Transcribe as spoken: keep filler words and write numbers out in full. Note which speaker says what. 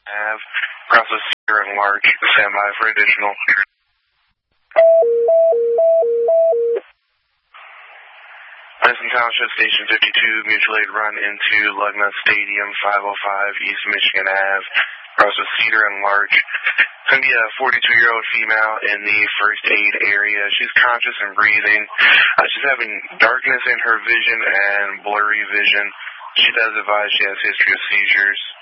Speaker 1: Ave, Crossing Cedar and Larch. Stand by for additional. Madison Township, Station fifty-two, mutual aid run into Lugna Stadium, five oh five East Michigan Ave, Crossing Cedar and Larch. It's going to be a forty-two-year-old female in the first aid area. She's conscious and breathing. Uh, she's having darkness in her vision and blurry vision. She does advise she has a history of seizures.